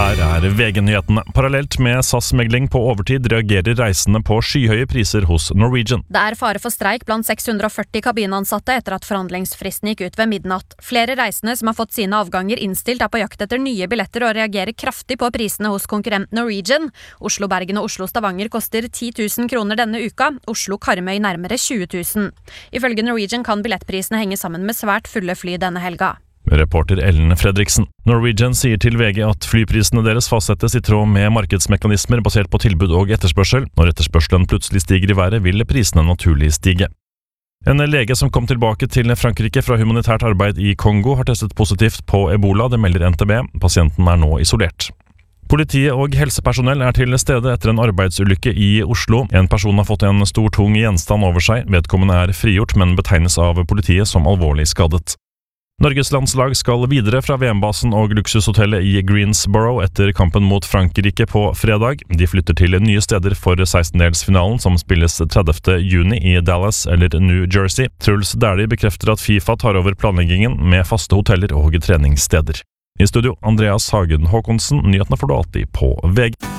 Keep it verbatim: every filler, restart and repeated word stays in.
Her er V G-nyhetene. Parallelt med S A S-megling på overtid reagerer reisende på skyhøye priser hos Norwegian. Det er fare for streik blant seks hundre og førti kabinansatte etter at forhandlingsfristen gikk ut ved midnatt. Flere reisende som har fått sine avganger innstilt er på jakt etter nye billetter og reagerer kraftig på prisene hos konkurrent Norwegian. Oslo-Bergen og Oslo-Stavanger koster ti tusen kroner denne uka, Oslo-Karmøy nærmere tjue tusen. Ifølge Norwegian kan billettprisene henge sammen med svært fulle fly denne helga. Reporter Ellen Fredriksen. Norwegian sier til V G at flyprisene deres fastsettes i tråd med markedsmekanismer basert på tilbud og etterspørsel. Når etterspørselen plutselig stiger i været, vil prisene naturlig stige. En lege som kom tilbake til Frankrike fra humanitært arbeid i Kongo har testet positivt på ebola, det melder N T B. Pasienten er nå isolert. Politiet og helsepersonell er til stede etter en arbeidsulykke i Oslo. En person har fått en stor tung gjenstand over seg. Vedkommende er frigjort, men betegnes av politiet som alvorlig skadet. Norges landslag skal videre fra V M-basen og luksushotellet i Greensboro etter kampen mot Frankrike på fredag. De flytter til nye steder for sekstendedelsfinalen som spilles tredivte juni i Dallas eller New Jersey. Truls Dæhlie bekrefter at FIFA tar over planleggingen med faste hoteller og treningssteder. I studio, Andreas Hagen Håkonsen. Nyhetene får du alltid på V G.